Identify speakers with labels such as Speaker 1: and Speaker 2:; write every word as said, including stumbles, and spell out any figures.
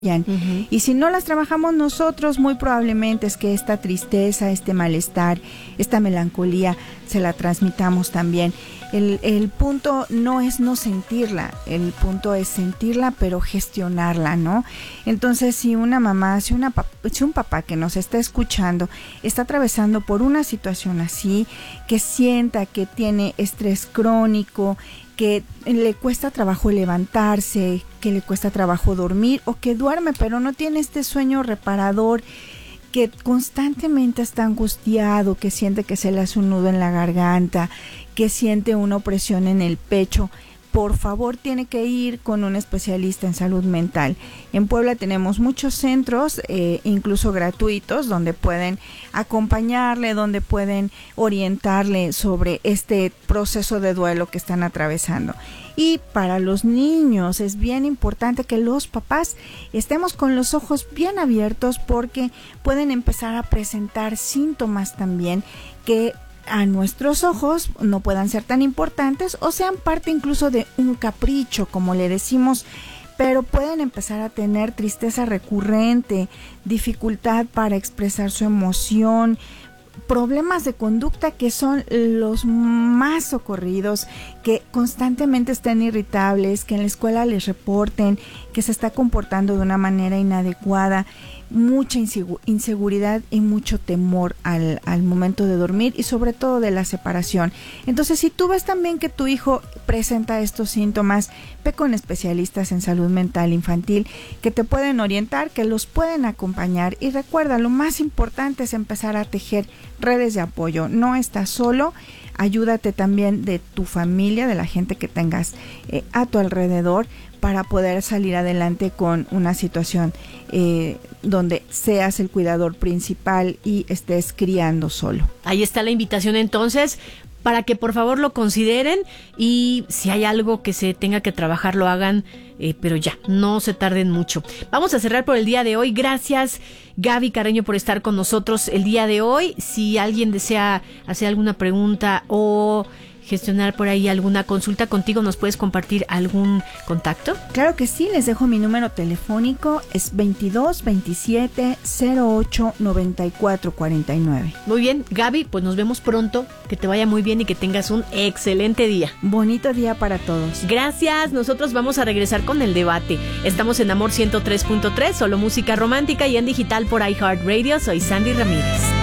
Speaker 1: Uh-huh. Y si no las trabajamos nosotros, muy probablemente es que esta tristeza, este malestar, esta melancolía se la transmitamos también. El, el punto no es no sentirla, el punto es sentirla pero gestionarla, ¿no? Entonces, si una mamá, si, una, si un papá que nos está escuchando está atravesando por una situación así, que sienta que tiene estrés crónico, que le cuesta trabajo levantarse, que le cuesta trabajo dormir o que duerme pero no tiene este sueño reparador, que constantemente está angustiado, que siente que se le hace un nudo en la garganta, que siente una opresión en el pecho, por favor tiene que ir con un especialista en salud mental. En Puebla tenemos muchos centros, eh, incluso gratuitos, donde pueden acompañarle, donde pueden orientarle sobre este proceso de duelo que están atravesando. Y para los niños es bien importante que los papás estemos con los ojos bien abiertos, porque pueden empezar a presentar síntomas también que a nuestros ojos no puedan ser tan importantes o sean parte incluso de un capricho, como le decimos, pero pueden empezar a tener tristeza recurrente, dificultad para expresar su emoción, problemas de conducta que son los más socorridos, que constantemente estén irritables, que en la escuela les reporten que se está comportando de una manera inadecuada, mucha inseguridad y mucho temor al, al momento de dormir y sobre todo de la separación. Entonces, si tú ves también que tu hijo presenta estos síntomas, ve con especialistas en salud mental infantil que te pueden orientar, que los pueden acompañar. Y recuerda, lo más importante es empezar a tejer redes de apoyo. No estás solo, ayúdate también de tu familia, de la gente que tengas eh, a tu alrededor, para poder salir adelante con una situación eh, donde seas el cuidador principal y estés criando solo.
Speaker 2: Ahí está la invitación entonces, para que por favor lo consideren, y si hay algo que se tenga que trabajar, lo hagan, eh, pero ya, no se tarden mucho. Vamos a cerrar por el día de hoy. Gracias, Gaby Carreño, por estar con nosotros el día de hoy. Si alguien desea hacer alguna pregunta o gestionar por ahí alguna consulta contigo, ¿nos puedes compartir algún contacto?
Speaker 1: Claro que sí, les dejo mi número telefónico, es veintidós veintisiete cero ocho noventa y cuatro cuarenta y nueve.
Speaker 2: Muy bien, Gaby, pues nos vemos pronto, que te vaya muy bien y que tengas un excelente día.
Speaker 1: Bonito día para todos.
Speaker 2: Gracias, nosotros vamos a regresar con el debate. Estamos en Amor ciento tres punto tres, solo música romántica y en digital por iHeartRadio. Soy Sandy Ramírez.